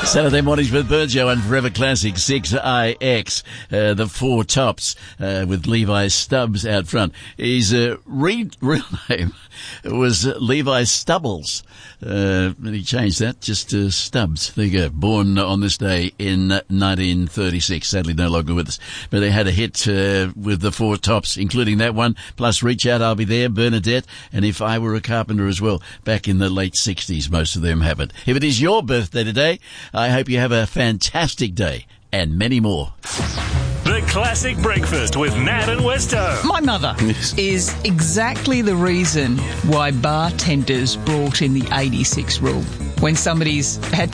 Saturday mornings with Burjo and Forever Classic 6IX, the Four Tops, with Levi Stubbs out front. His real name was Levi Stubbles. He changed that just to Stubbs. There you go. Born on this day in 1936. Sadly no longer with us. But they had a hit with the Four Tops, including that one, plus Reach Out, I'll Be There, Bernadette, and If I Were a Carpenter as well, back in the late 60s. Most of them have it. If it is your birthday today, I hope you have a fantastic day and many more. The Classic Breakfast with Nat and Westo. My mother is exactly the reason why bartenders brought in the 86 rule. When somebody's had